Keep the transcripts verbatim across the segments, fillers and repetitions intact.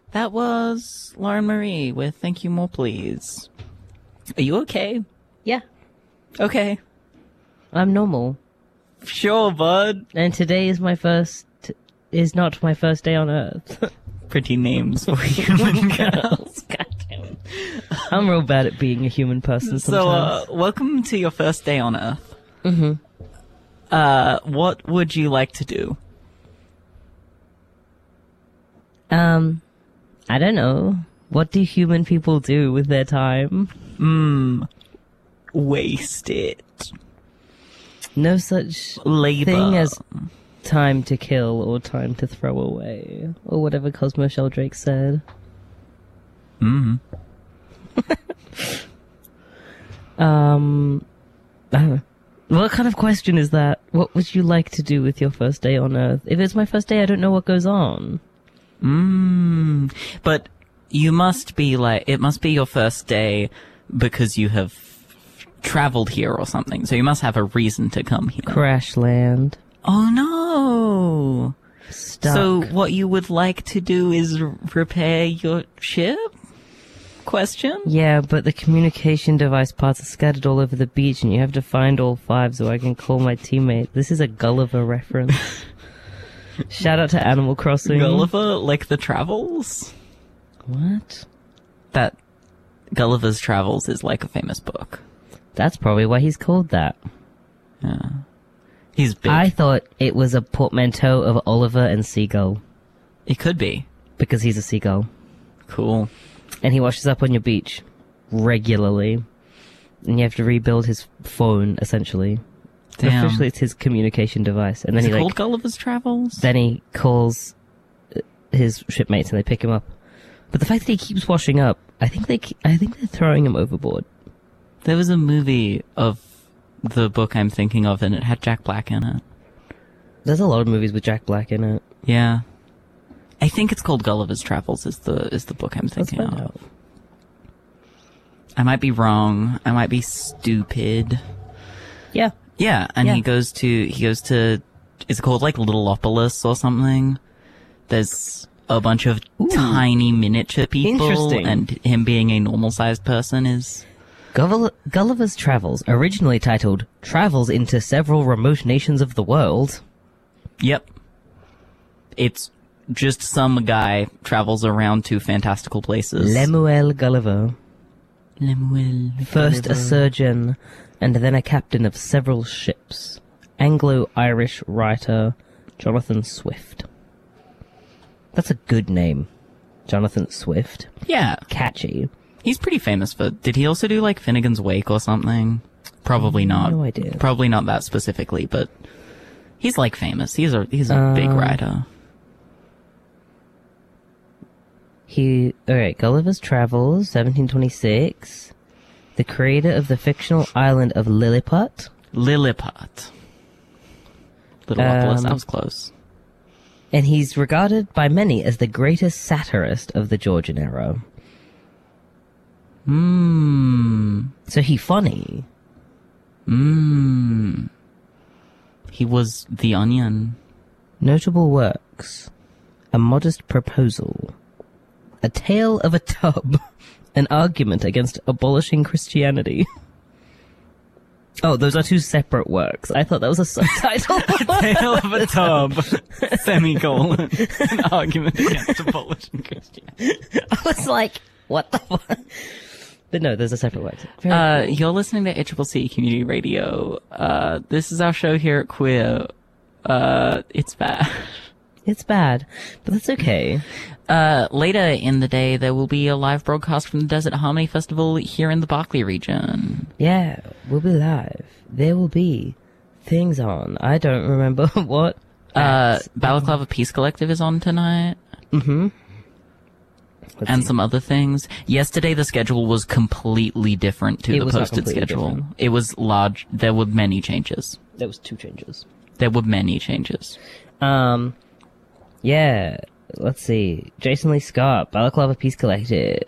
That was Lauren Marie with Thank You More Please. Are you okay? Yeah, Okay. I'm normal. Sure, bud. And today is my first, is not my first day on Earth. Pretty names for human girls. God damn it. I'm real bad at being a human person So, uh, sometimes. welcome to your first day on Earth. mm-hmm. Uh, what would you like to do? Um, I don't know. What do human people do with their time? Hmm. Waste it. No such Labor. thing as time to kill or time to throw away, or whatever Cosmo Sheldrake said. Hmm. Um, I don't know. What kind of question is that? What would you like to do with your first day on Earth? If it's my first day, I don't know what goes on. Mm. But you must be like, it must be your first day because you have traveled here or something. So you must have a reason to come here. Crash land. Oh no! Stuck. So what you would like to do is r- repair your ship? Question? Yeah, but the communication device parts are scattered all over the beach, and you have to find all five so I can call my teammate. This is a Gulliver reference. Shout out to Animal Crossing. Gulliver, like the Travels? What? That Gulliver's Travels is like a famous book. That's probably why he's called that. Yeah. He's big. I thought it was a portmanteau of Oliver and Seagull, It could be. because he's a seagull. Cool. And he washes up on your beach regularly. And you have to rebuild his phone, essentially. Damn. Officially, it's his communication device. And then Is he it like, called Gulliver's Travels? then he calls uh, his shipmates and they pick him up. But the fact that he keeps washing up, I think they, ke- I think they're throwing him overboard. There was a movie of the book I'm thinking of, and it had Jack Black in it. There's a lot of movies with Jack Black in it. Yeah. I think it's called Gulliver's Travels is the is the book I'm Let's thinking find of. out. I might be wrong. I might be stupid. Yeah. Yeah, and Yeah. he goes to he goes to is it called like Littleopolis or something? There's a bunch of tiny miniature people, Interesting. and him being a normal sized person is Gull- Gulliver's Travels, originally titled Travels into Several Remote Nations of the World. yep. It's just some guy travels around to fantastical places. Lemuel Gulliver, Lemuel first a Gulliver. surgeon and then a captain of several ships. Anglo-Irish writer Jonathan Swift. That's a good name. Jonathan Swift. Yeah, Catchy. he's pretty famous for. Did he also do like Finnegan's Wake or something? Probably not. No idea. Probably not that specifically, but he's like famous. He's a he's a big Um, writer. He, alright, Gulliver's Travels, seventeen twenty-six. The creator of the fictional island of Lilliput. Lilliput. Littleopolis. Um, that was close. And he's regarded by many as the greatest satirist of the Georgian era. Mmm. So he funny. Mmm. He was the Onion. Notable works. A Modest Proposal. A Tale of a Tub. An Argument Against Abolishing Christianity. Oh, those are two separate works. I thought that was a subtitle. Tale of a Tub. Semicolon. An argument against abolishing Christianity. I was like, what the fuck? But no, there's a separate work. Very Uh, cool. you're listening to H C C Community Radio. Uh, this is our show here at Queer. Uh, it's bad. It's bad, but that's okay. Uh, later in the day, there will be a live broadcast from the Desert Harmony Festival here in the Berkeley region. Yeah, we'll be live. There will be things on. I don't remember what. Uh, acts. Balaclava Peace Collective is on tonight. Mm-hmm. Let's And see. some other things. Yesterday, the schedule was completely different to It the was not posted completely schedule. different. It was large. There were many changes. There was two changes. There were many changes. Um, yeah. Let's see. Jason Lee Scott, Balaclava Peace Collective.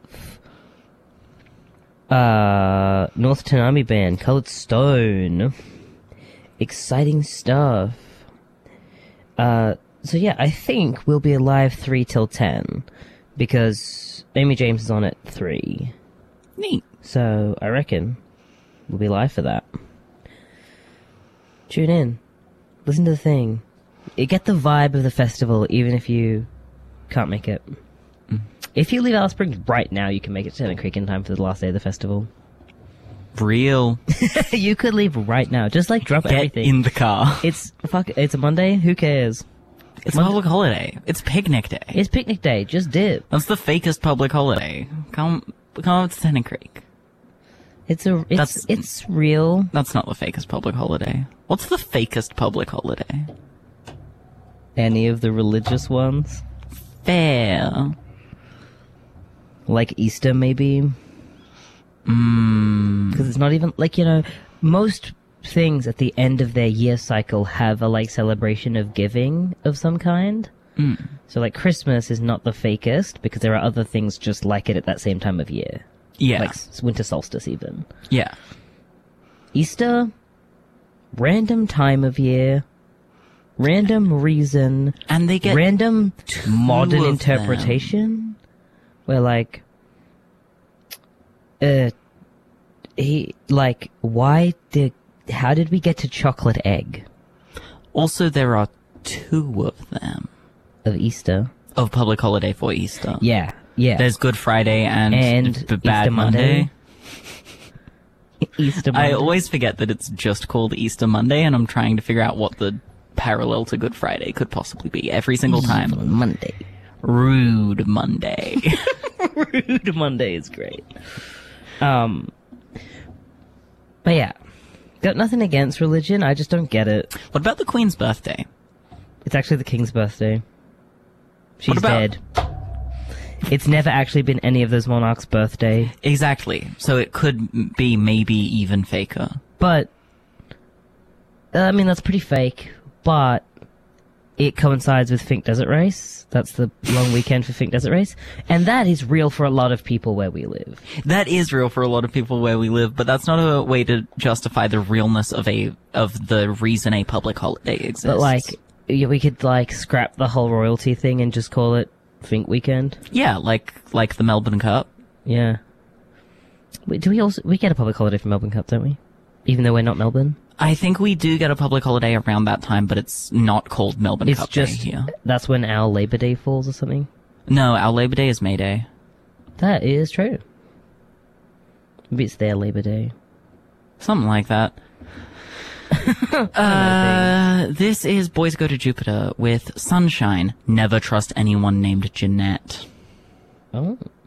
Uh, North Tanami Band, Colored Stone. Exciting stuff. Uh, so yeah, I think we'll be alive three till ten. because Amy James is on at three. Neat. So I reckon we'll be live for that. Tune in. Listen to the thing. You get the vibe of the festival even if you can't make it. Mm. If you leave Alice Springs right now, you can make it to Tennant Creek in time for the last day of the festival. Real. You could leave right now. Just like drop Get everything. in the car. It's fuck. It's a Monday. Who cares? It's Monday- public holiday. It's picnic day. It's picnic day. Just dip. That's the fakest public holiday. Come, come up to Tennant Creek. It's a. It's That's- it's real. That's not the fakest public holiday. What's the fakest public holiday? Any of the religious ones, Fair. like Easter, maybe. Mm. Because it's not even like, you know, most things at the end of their year cycle have a like celebration of giving of some kind. Mm. So like Christmas is not the fakest because there are other things just like it at that same time of year. Yeah. Like s- winter solstice even. Yeah. Easter, random time of year, random reason, And they get random modern of interpretation where like uh he like why did how did we get to chocolate egg Also, there are two of them of Easter? of public holiday for Easter. Yeah, yeah. There's Good Friday and, And B- Bad Easter Monday. Monday. Easter Monday. I always forget that it's just called Easter Monday, and I'm trying to figure out what the parallel to Good Friday could possibly be every single time. Evil Monday. Rude Monday. Rude Monday is great. Um, but yeah, got nothing against religion. I just don't get it. What about the Queen's birthday? It's actually the King's birthday. She's What about- dead. It's never actually been any of those monarchs' birthday. Exactly. So it could m- be maybe even faker. But, uh, I mean, that's pretty fake. But it coincides with Fink Desert Race. That's the long weekend for Fink Desert Race. And that is real for a lot of people where we live. That is real for a lot of people where we live, but that's not a way to justify the realness of a of the reason a public holiday exists. But, like, yeah, we could, like, scrap the whole royalty thing and just call it Fink Weekend. yeah, like like the Melbourne Cup. Yeah. Wait, do we also... We get a public holiday for Melbourne Cup, don't we? Even though we're not Melbourne? I think we do get a public holiday around that time, but it's not called Melbourne It's Cup just... Day here. That's when our Labor Day falls or something? No, our Labor Day is May Day. That is true. Maybe it's their Labor Day. Something like that. uh, this is Boys Go to Jupiter with Sunshine. Never trust anyone named Jeanette. Oh.